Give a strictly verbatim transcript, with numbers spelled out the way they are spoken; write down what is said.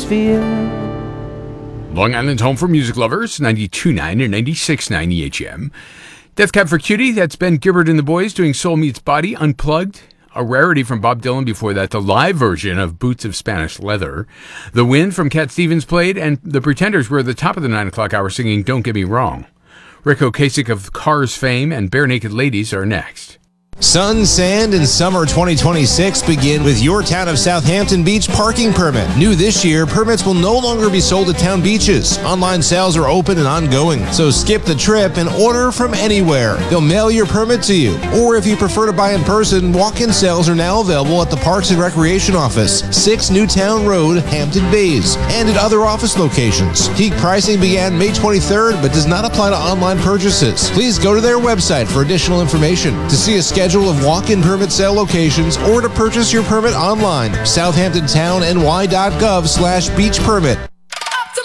atmosphere. Long Island's home for music lovers, ninety-two point nine and ninety-six point nine E H M. Death Cab for Cutie, that's Ben Gibbard and the Boys doing Soul Meets Body, Unplugged. A rarity from Bob Dylan before that, the live version of Boots of Spanish Leather. The Wind from Cat Stevens played, and the Pretenders were at the top of the nine o'clock hour singing Don't Get Me Wrong. Rick Ocasek of Cars fame and Bare Naked Ladies are next. Sun, sand, and summer twenty twenty-six begin with your Town of Southampton Beach parking permit. New this year, permits will no longer be sold at town beaches. Online sales are open and ongoing, so skip the trip and order from anywhere. They'll mail your permit to you. Or if you prefer to buy in person, walk-in sales are now available at the Parks and Recreation Office, six Newtown Road, Hampton Bays, and at other office locations. Peak pricing began May twenty-third, but does not apply to online purchases. Please go to their website for additional information. To see a schedule of walk-in permit sale locations or to purchase your permit online, southampton town n y dot gov slash beach permit.